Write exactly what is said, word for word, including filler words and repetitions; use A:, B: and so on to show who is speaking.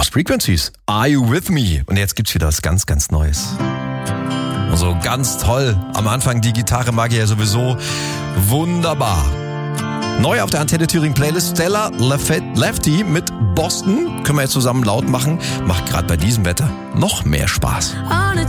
A: Lost Frequencies. Are You With Me? Und jetzt gibt's wieder was ganz, ganz Neues. Also ganz toll. Am Anfang die Gitarre mag ich ja sowieso. Wunderbar. Neu auf der Antenne Thüringen Playlist Stella Lefty mit Boston. Können wir jetzt zusammen laut machen. Macht gerade bei diesem Wetter noch mehr Spaß.
B: On a